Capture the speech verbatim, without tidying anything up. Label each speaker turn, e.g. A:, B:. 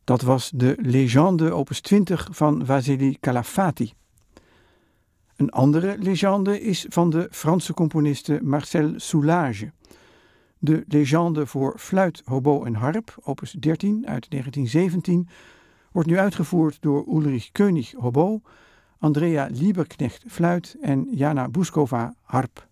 A: Dat was de Légende opus twintig van Vassili Calafati. Een andere légende is van de Franse componiste Marcel Soulage. De Légende voor fluit, hobo en harp, opus dertien uit negentien zeventien, wordt nu uitgevoerd door Ulrich König, hobo, Andrea Lieberknecht, fluit en Jana Bouskova, harp.